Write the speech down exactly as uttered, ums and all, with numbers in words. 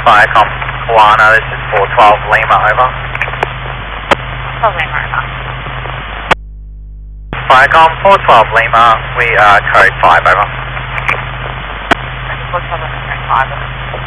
Firecom Koana, this is four twelve Lima, over. four twelve Lima, over. Firecom four twelve Lima, we are code five, over. four twelve Lima, code five, over.